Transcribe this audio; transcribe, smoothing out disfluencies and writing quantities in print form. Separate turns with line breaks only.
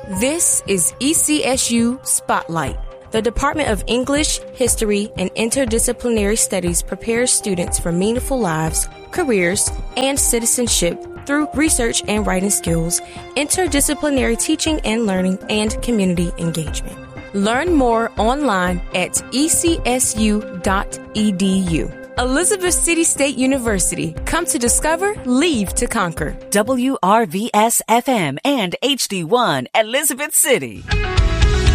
This is ECSU Spotlight. The Department of English, History, and Interdisciplinary Studies prepares students for meaningful lives, careers, and citizenship through research and writing skills, interdisciplinary teaching and learning, and community engagement. Learn more online at ecsu.edu. Elizabeth City State University. Come to discover, leave to conquer.
WRVS FM and HD1 Elizabeth City.